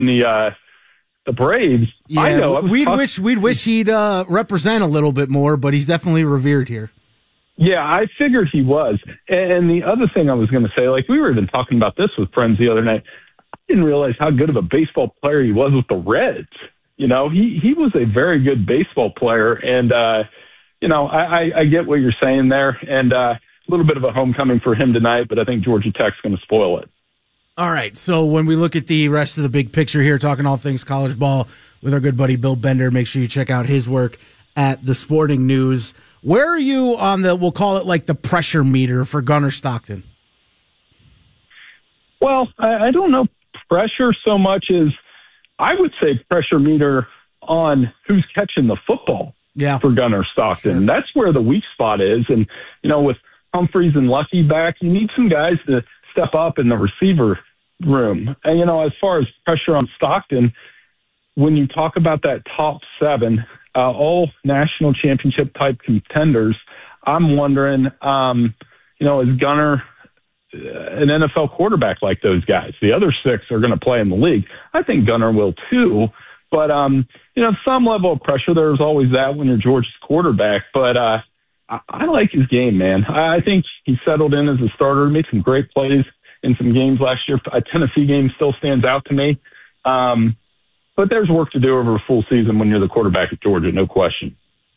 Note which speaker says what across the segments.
Speaker 1: the Braves.
Speaker 2: Yeah,
Speaker 1: I know.
Speaker 2: We'd wish he'd represent a little bit more, but he's definitely revered here.
Speaker 1: Yeah, I figured he was. And the other thing I was going to say, like we were even talking about this with friends the other night, I didn't realize how good of a baseball player he was with the Reds. You know, he was a very good baseball player. And, you know, I get what you're saying there. And a little bit of a homecoming for him tonight, but I think Georgia Tech's going to spoil it.
Speaker 2: All right, so when we look at the rest of the big picture here, talking all things college ball with our good buddy Bill Bender, make sure you check out his work at The Sporting News. Where are you on we'll call it like the pressure meter for Gunnar Stockton?
Speaker 1: Well, I don't know pressure so much as I would say pressure meter on who's catching the football for Gunnar Stockton. Sure. That's where the weak spot is. And, you know, with Humphreys and Lucky back, you need some guys to step up in the receiver room. And, you know, as far as pressure on Stockton, when you talk about that top 7, all national championship type contenders, I'm wondering, you know, is Gunnar an NFL quarterback like those guys? The other 6 are going to play in the league. I think Gunnar will too. But, you know, some level of pressure, there's always that when you're Georgia's quarterback. But I like his game, man. I think he settled in as a starter, made some great plays in some games last year. A Tennessee game still stands out to me. But there's work to do over a full season when you're the quarterback at Georgia, no question.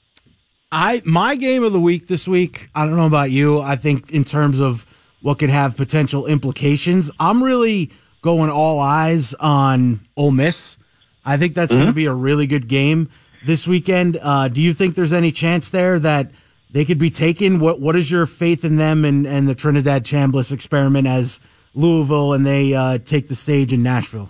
Speaker 2: My game of the week this week, I don't know about you, I think in terms of what could have potential implications, I'm really going all eyes on Ole Miss. I think that's going to be a really good game this weekend. Do you think there's any chance there that they could be taken? What is your faith in them and the Trinidad Chambliss experiment as Louisville and they take the stage in Nashville?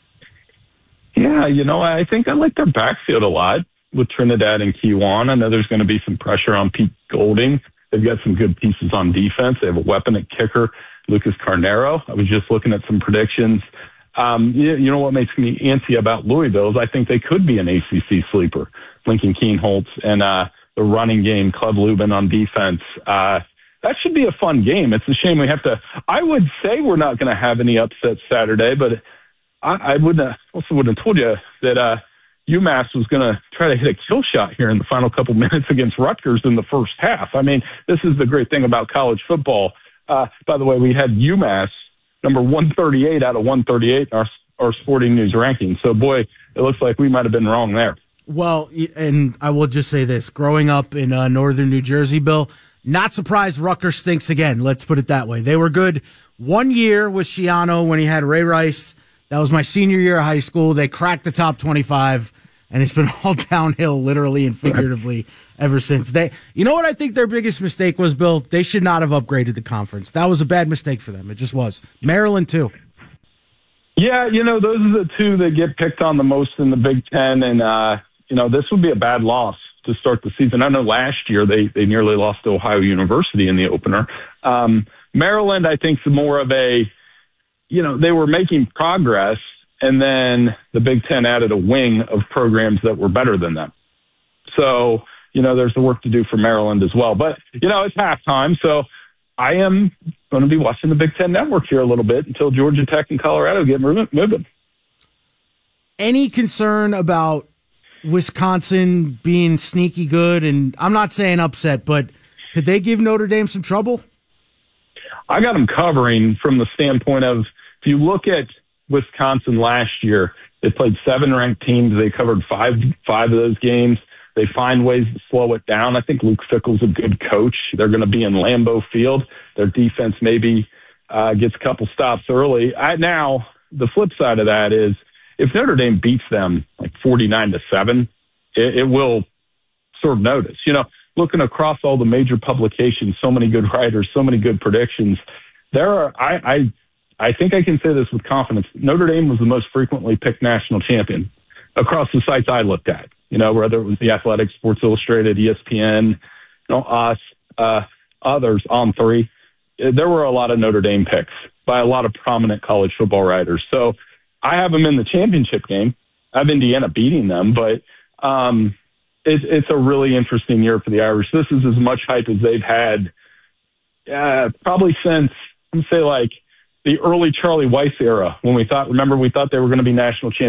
Speaker 1: Yeah, you know, I think I like their backfield a lot with Trinidad and Kejuan. I know there's going to be some pressure on Pete Golding. They've got some good pieces on defense. They have a weapon at kicker, Lucas Carnero. I was just looking at some predictions. You know what makes me antsy about Louisville is I think they could be an ACC sleeper. Lincoln Keenholz and the running game, Club Lubin on defense. That should be a fun game. It's a shame we have to. I would say we're not going to have any upsets Saturday, but I wouldn't have told you that UMass was going to try to hit a kill shot here in the final couple minutes against Rutgers in the first half. I mean, this is the great thing about college football. By the way, we had UMass number 138 out of 138 in our Sporting News ranking. So, boy, it looks like we might have been wrong there.
Speaker 2: Well, and I will just say this. Growing up in northern New Jersey, Bill, not surprised Rutgers stinks again. Let's put it that way. They were good 1 year with Schiano when he had Ray Rice. That was my senior year of high school. They cracked the top 25, and it's been all downhill, literally and figuratively, ever since. You know what I think their biggest mistake was, Bill? They should not have upgraded the conference. That was a bad mistake for them. It just was. Maryland, too.
Speaker 1: Yeah, you know, those are the 2 that get picked on the most in the Big Ten, and, you know, this would be a bad loss to start the season. I know last year they nearly lost to Ohio University in the opener. Maryland, I think, is more of a, you know, they were making progress, and then the Big Ten added a wing of programs that were better than them. So, you know, there's the work to do for Maryland as well. But, you know, it's halftime, so I am going to be watching the Big Ten Network here a little bit until Georgia Tech and Colorado get moving.
Speaker 2: Any concern about Wisconsin being sneaky good? And I'm not saying upset, but could they give Notre Dame some trouble?
Speaker 1: I got them covering from the standpoint of, if you look at Wisconsin last year, they played 7 ranked teams. They covered five of those games. They find ways to slow it down. I think Luke Fickell's a good coach. They're going to be in Lambeau Field. Their defense maybe gets a couple stops early. Now, the flip side of that is if Notre Dame beats them like 49-7, it will serve notice. You know, looking across all the major publications, so many good writers, so many good predictions. I think I can say this with confidence. Notre Dame was the most frequently picked national champion across the sites I looked at. You know, whether it was The Athletic, Sports Illustrated, ESPN, you know, us, others on 3. There were a lot of Notre Dame picks by a lot of prominent college football writers. So I have them in the championship game. I have Indiana beating them, but it's a really interesting year for the Irish. This is as much hype as they've had probably since, I'm say, like the early Charlie Weiss era when we thought they were going to be national champions.